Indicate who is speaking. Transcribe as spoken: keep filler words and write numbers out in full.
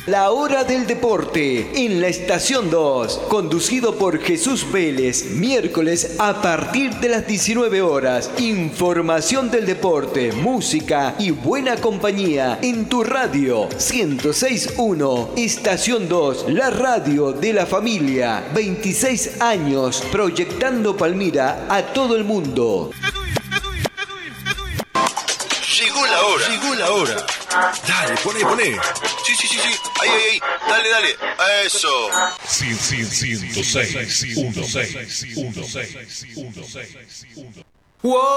Speaker 1: La Hora del Deporte en la Estación dos, conducido por Jesús Vélez, miércoles a partir de las diecinueve horas. Información del deporte, música y buena compañía en tu radio ciento seis punto uno. Estación dos, la radio de la familia. veintiséis años proyectando Palmira a todo el mundo.
Speaker 2: Llegó la hora. Llegó la hora. Dale, poné, poné. Sí, sí, sí, sí. Ahí, ahí, ahí. Dale, dale. Eso.
Speaker 3: ciento seis punto uno.